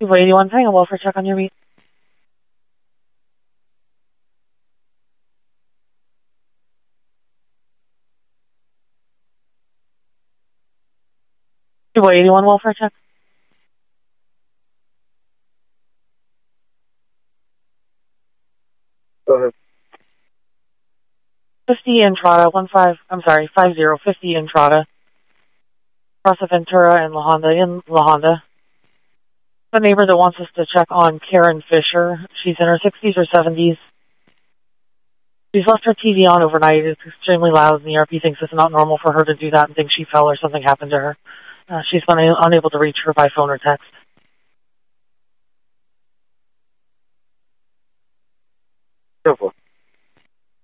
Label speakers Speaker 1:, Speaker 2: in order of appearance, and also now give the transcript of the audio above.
Speaker 1: 81, paying a welfare check on your beat. Boy 81 welfare check.
Speaker 2: Go ahead.
Speaker 1: 50 Entrada, 50 Entrada. Across the Ventura and La Honda. The neighbor that wants us to check on Karen Fisher. She's in her 60s or 70s. She's left her TV on overnight. It's extremely loud, and the ERP thinks it's not normal for her to do that and thinks she fell or something happened to her. She's been unable to reach her by phone or text.
Speaker 2: Careful.